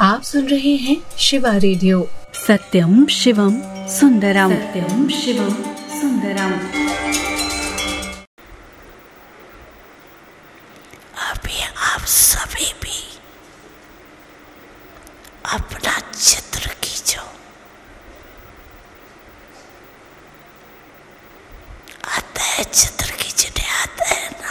आप सुन रहे हैं शिवा रेडियो। सत्यम शिवम सुंदरम, सत्यम शिवम सुंदरम। अभी आप सभी भी अपना चित्र खींचो। आता है चित्र खींचने? आता है?